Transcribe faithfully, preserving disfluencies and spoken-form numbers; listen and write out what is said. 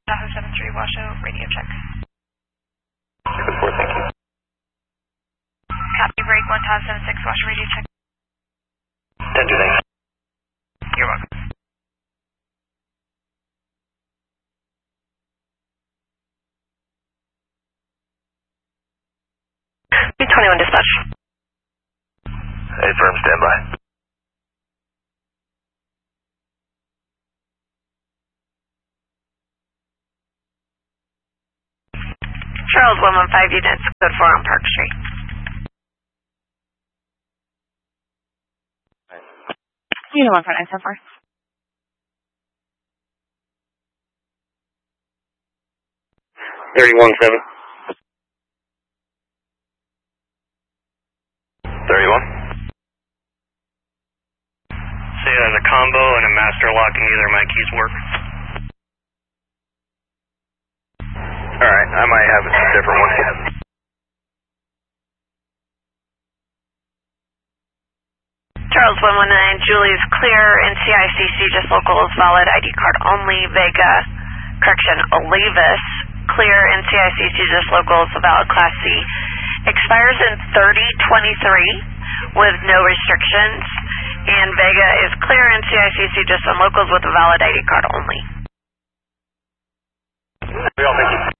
Tahoe seven three Washoe, radio check. Good four, thank you. Copy break one Tahoe seven six Washoe, radio check. ten two, thanks. You're welcome. B twenty-one dispatch. Hey, firm, standby. Charles one one five units, code four on Park Street. Unit one four nine seven four. thirty-one seven. thirty-one. Say it as a combo and a master lock, and neither of my keys work. Alright, I might have a different one. Charles one one nine, Julie's clear, N C I C C, just locals, valid I D card only, Vega, correction, Olavis, clear, N C I C C, just locals, valid Class C, expires in thirty twenty-three with no restrictions, and Vega is clear, N C I C C, just on locals with a valid I D card only. We all thank you.